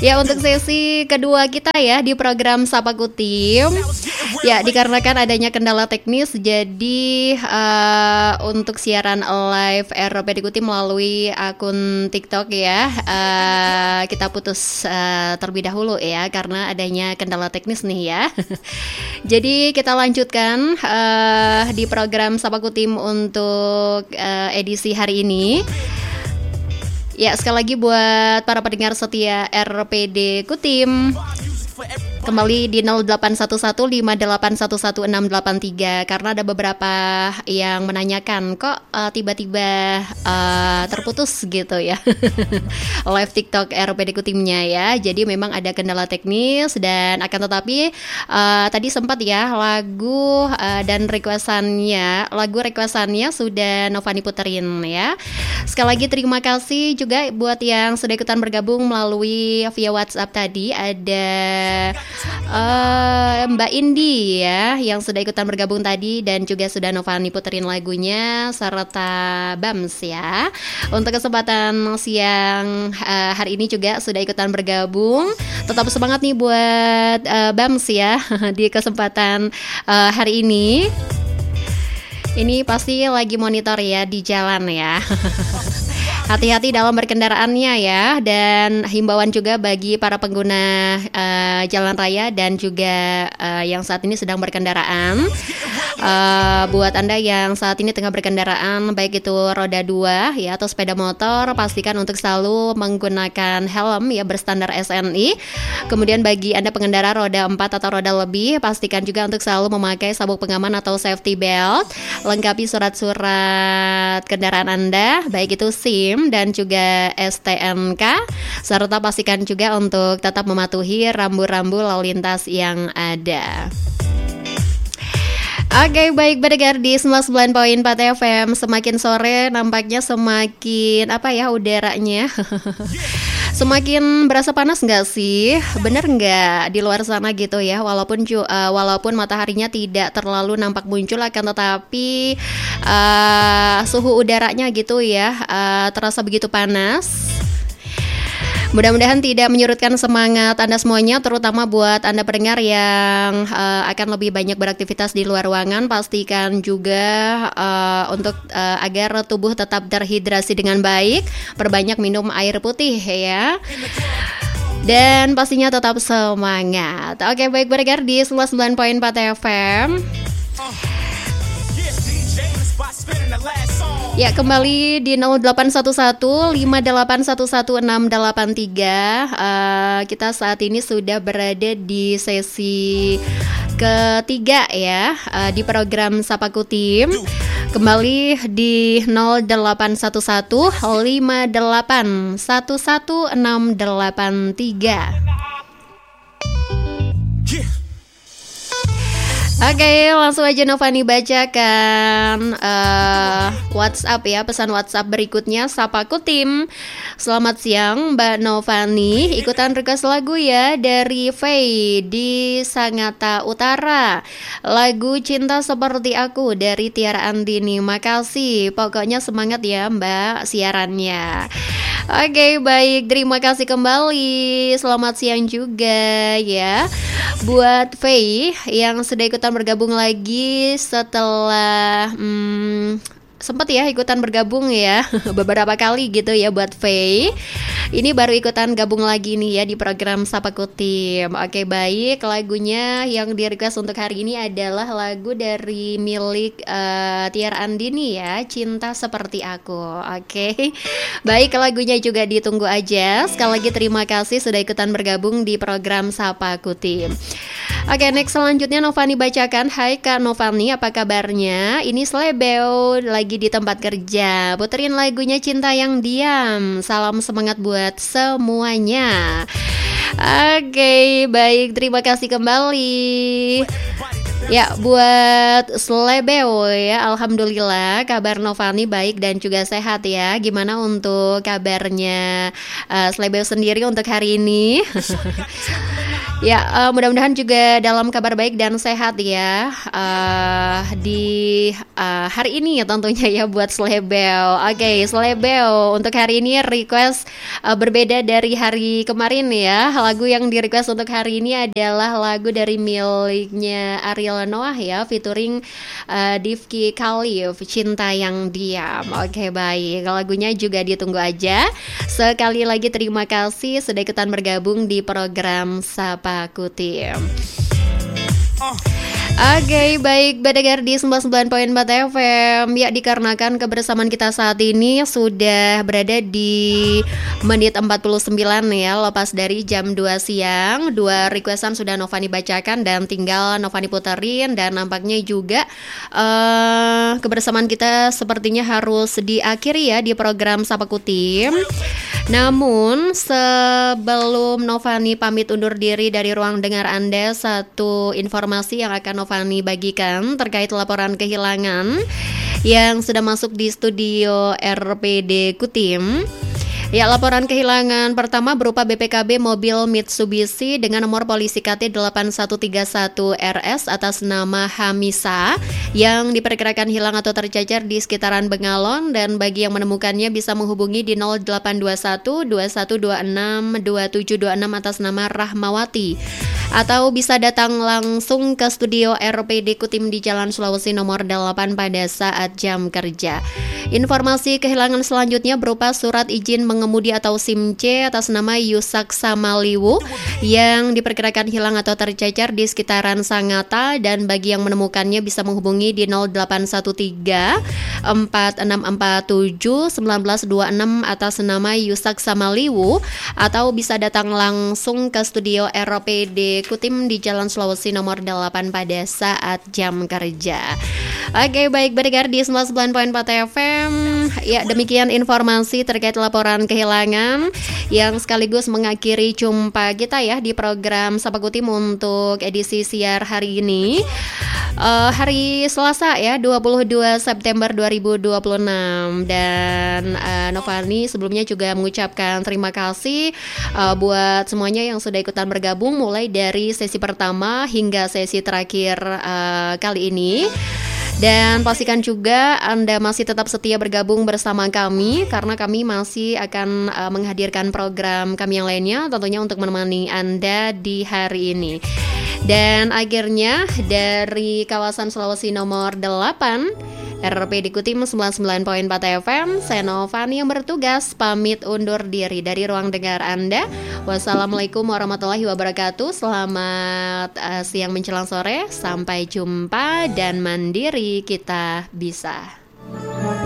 Ya, untuk sesi kedua kita ya di program Sapa Kutim. Ya, dikarenakan adanya kendala teknis, jadi untuk siaran live RPD Kutim melalui akun TikTok ya, kita putus terlebih dahulu ya karena adanya kendala teknis nih ya. Jadi kita lanjutkan di program Sapa Kutim untuk edisi hari ini. Ya, sekali lagi buat para pendengar setia RPD Kutim, kembali di 081158111683 karena ada beberapa yang menanyakan kok tiba-tiba terputus gitu ya live TikTok RPD Kutimnya ya. Jadi memang ada kendala teknis dan akan tetapi tadi sempat ya lagu requestannya sudah Novani puterin ya. Sekali lagi terima kasih juga buat yang sudah ikutan bergabung melalui via WhatsApp tadi. Ada Mbak Indi ya yang sudah ikutan bergabung tadi dan juga sudah Novani puterin lagunya serta Bams ya. Untuk kesempatan siang hari ini juga sudah ikutan bergabung. Tetap semangat nih buat Bams ya di kesempatan hari ini. Ini pasti lagi monitor ya di jalan ya. Hati-hati dalam berkendaraannya ya. Dan himbauan juga bagi para pengguna jalan raya dan juga yang saat ini sedang berkendaraan. Buat Anda yang saat ini tengah berkendaraan, baik itu roda 2 ya atau sepeda motor, pastikan untuk selalu menggunakan helm ya berstandar SNI. Kemudian bagi Anda pengendara roda 4 atau roda lebih, pastikan juga untuk selalu memakai sabuk pengaman atau safety belt. Lengkapi surat-surat kendaraan Anda, baik itu SIM dan juga STNK, serta pastikan juga untuk tetap mematuhi rambu-rambu lalu lintas yang ada. Oke, baik pendengar di 99.4 FM. Semakin sore nampaknya semakin udaranya semakin berasa panas nggak sih? Bener nggak di luar sana gitu ya? Walaupun mataharinya tidak terlalu nampak muncul, akan tetapi suhu udaranya gitu ya terasa begitu panas. Mudah-mudahan tidak menyurutkan semangat Anda semuanya, terutama buat Anda pendengar yang akan lebih banyak beraktivitas di luar ruangan. Pastikan juga untuk agar tubuh tetap terhidrasi dengan baik, perbanyak minum air putih ya. Dan pastinya tetap semangat. Oke, baik pendengar di 99.4 FM. Ya, kembali di 081158111683. Kita saat ini sudah berada di sesi ketiga ya di program Sapa Kutim. Kembali di 081158111683. Oke, langsung aja Novani bacakan WhatsApp ya, pesan WhatsApp berikutnya. Sapa Kutim, selamat siang Mbak Novani, ikutan request lagu ya dari Faye di Sangatta Utara, lagu Cinta Seperti Aku dari Tiara Andini. Makasih, pokoknya semangat ya Mbak siarannya. Oke, baik, terima kasih kembali. Selamat siang juga ya buat Faye yang sudah ikutan bergabung lagi setelah sempat ya ikutan bergabung ya beberapa kali gitu ya buat Faye. Ini baru ikutan gabung lagi nih ya di program Sapa Kutim. Oke, baik, lagunya yang di request untuk hari ini adalah lagu dari milik Tiara Andini ya, Cinta Seperti Aku. Oke, baik, lagunya juga ditunggu aja. Sekali lagi terima kasih sudah ikutan bergabung di program Sapa Kutim. Oke, next selanjutnya Novani bacakan. Hai Kak Novani, apa kabarnya? Ini Slebeo lagi di tempat kerja. Puterin lagunya Cinta Yang Diam. Salam semangat buat semuanya. Oke, baik, terima kasih kembali. Ya, buat Slebeo ya, alhamdulillah kabar Novani baik dan juga sehat ya. Gimana untuk kabarnya Slebeo sendiri untuk hari ini? Ya, mudah-mudahan juga dalam kabar baik dan sehat ya. Di hari ini ya tentunya ya buat Slebel. Oke, Slebel untuk hari ini request berbeda dari hari kemarin ya. Lagu yang di request untuk hari ini adalah lagu dari miliknya Ariel Noah ya, featuring Difki Khalif, Cinta Yang Diam. Oke, baik. Lagunya juga ditunggu aja. Sekali lagi terima kasih sudah ikutan bergabung di program Sapa Kutim. Oke, baik, Badegar di 99.4 FM. Ya, dikarenakan kebersamaan kita saat ini sudah berada di menit 49 ya, lepas dari jam 2 siang. 2 requestan sudah Novani bacakan dan tinggal Novani puterin. Dan nampaknya juga kebersamaan kita sepertinya harus diakhiri ya di program Sapa Kutim. Namun sebelum Novani pamit undur diri dari ruang dengar Anda, satu informasi yang akan Novani bagikan terkait laporan kehilangan yang sudah masuk di studio RPD Kutim. Ya, laporan kehilangan pertama berupa BPKB mobil Mitsubishi dengan nomor polisi KT 8131 RS atas nama Hamisa yang diperkirakan hilang atau tercecer di sekitaran Bengalon, dan bagi yang menemukannya bisa menghubungi di 0821 2126 2726 atas nama Rahmawati, atau bisa datang langsung ke studio RPD Kutim di Jalan Sulawesi nomor 8 pada saat jam kerja. Informasi kehilangan selanjutnya berupa surat izin mengemudi atau SIM C atas nama Yusak Samaliwu yang diperkirakan hilang atau tercecer di sekitaran Sangatta, dan bagi yang menemukannya bisa menghubungi di 0813 4647 1926 atas nama Yusak Samaliwu, atau bisa datang langsung ke studio RPD Kutim di Jalan Sulawesi nomor 8 pada saat jam kerja. Oke, baik, Badegar di 99.4 FM. Ya, demikian informasi terkait laporan kehilangan yang sekaligus mengakhiri jumpa kita ya di program Sapa Kutim untuk edisi siar hari ini. Hari Selasa ya, 22 September 2026. Dan Novani sebelumnya juga mengucapkan terima kasih buat semuanya yang sudah ikutan bergabung mulai dari sesi pertama hingga sesi terakhir kali ini. Dan pastikan juga Anda masih tetap setia bergabung bersama kami, karena kami masih akan menghadirkan program kami yang lainnya tentunya untuk menemani Anda di hari ini. Dan akhirnya dari kawasan Sulawesi nomor 8 RPD Kutim 99.4 FM, saya Novani yang bertugas pamit undur diri dari ruang dengar Anda. Wassalamualaikum warahmatullahi wabarakatuh. Selamat siang menjelang sore. Sampai jumpa dan mandiri kita bisa.